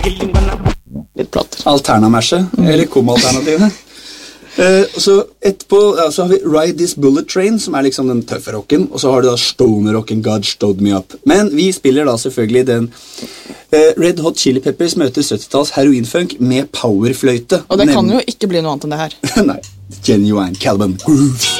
Litt platt. Alternamerset, eller kom-alternativet. Så etterpå så har vi Ride This Bullet Train, som liksom den tøffe rocken, og så har du da Stoner Rocken, God Stowed Me Up. Men vi spiller da selvfølgelig den Red Hot Chili Peppers møter 70-talls heroinfunk med powerfløyte. Og det kan jo ikke bli noe annet enn det her. Nei, Genuine Caliban Groove.